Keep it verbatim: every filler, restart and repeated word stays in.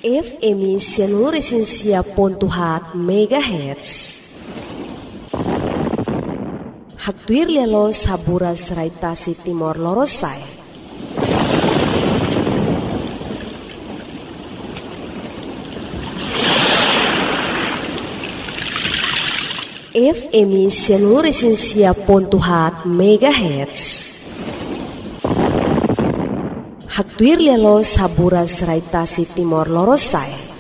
F M Sianuresinsia pontuhat megahertz. Haktuir lelo saburas raitasi Timor Lorosai. F M Sianuresinsia pontuhat megahertz. Haktuir lelo saburas raitasi Timor Lorosai.